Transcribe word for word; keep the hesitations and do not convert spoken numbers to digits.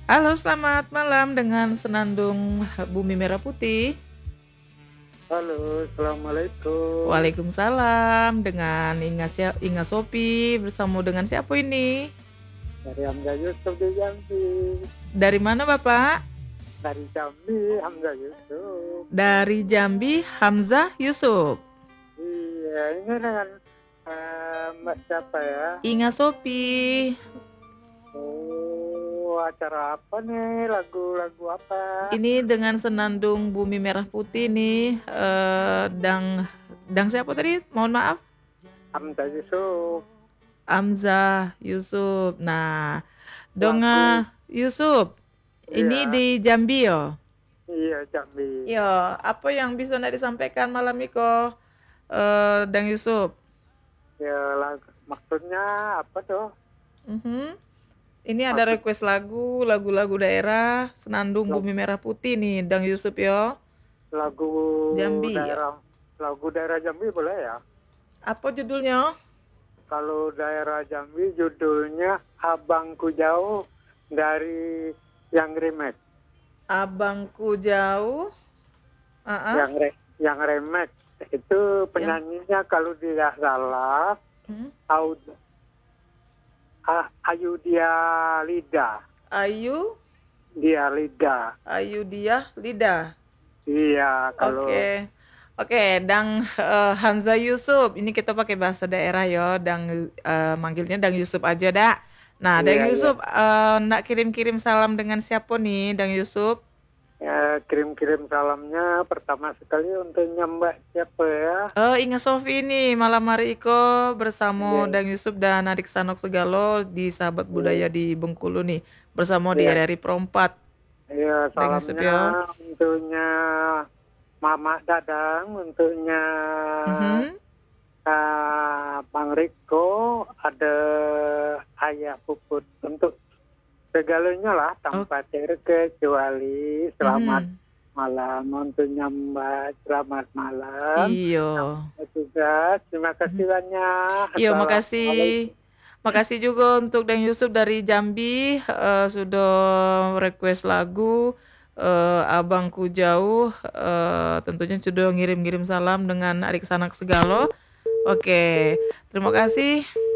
Halo, selamat malam dengan Senandung Bumi Merah Putih. Halo, assalamualaikum. Waalaikumsalam dengan Inga, sia Inga Sopi bersama dengan siapa ini? Dari Hamzah Yusuf di Jambi. Dari mana Bapak? Dari Jambi, Hamzah Yusuf. Dari Jambi, Hamzah Yusuf. Iya, ini dengan eh, Mbak siapa ya? Inga Sopi. Oh, acara apa nih? Lagu-lagu apa? Ini dengan Senandung Bumi Merah Putih nih. Eh, dang Dang siapa tadi? Mohon maaf. Hamzah Yusuf. Hamzah Yusuf. Nah, Lagu, Donga Yusuf. Ini iya, di Jambi yo. iya Jambi. Yo, apa yang bisa nak disampaikan malam ini kok, eh, Dang Yusuf? Ya, lagu, maksudnya apa tuh? Mhm. Ini ada Maksud request lagu, lagu-lagu daerah, Senandung lagu, Bumi Merah Putih nih, Dang Yusuf yo. lagu Jambi ya. daerah, lagu daerah Jambi boleh ya? Apa judulnya? Kalau daerah Jambi judulnya Abangku Jauh dari yang remake, Abangku Jauh. Ah, ah. yang re, yang remake itu Yang penyanyinya kalau tidak salah hmm? Aud, ah, Ayu Dia Lida, Ayu, Dia Lida. Ayu dia Lidah. Iya kalau Oke. Oke, Dang eh, Hamzah Yusuf. Ini kita pakai bahasa daerah yo. Dang eh, manggilnya Dang Yusuf aja dak. Nah, Dang iya iya Yusuf eh, nak kirim-kirim salam dengan siapa nih, Dang Yusuf? ya, kirim-kirim salamnya pertama sekali untuk nyambak siapa ya? Eh, Inga Sofi nih malam hari Iko bersama Iya Dang Yusuf dan Adik Sanok Segalo di Sahabat Budaya iya di Bengkulu nih bersama di iya. R R I Perempat. Iya, Dang Yusuf salamnya yo. untuknya Mama Dadang, untuknya Mhm. uh, Bang Riko, ada Ayah Puput, untuk segalanya lah Oh, tanpa terkecuali. Selamat mhm. malam untuk Mbak, selamat malam. Iyo. Sampai juga, terima kasih banyak. Iya, makasih. Assalamualaikum. Makasih juga untuk Dang Yusuf dari Jambi eh, sudah request lagu eh, Abangku Jauh. Eh, tentunya sudah ngirim-ngirim salam dengan adik sanak segalo. Oke, terima kasih.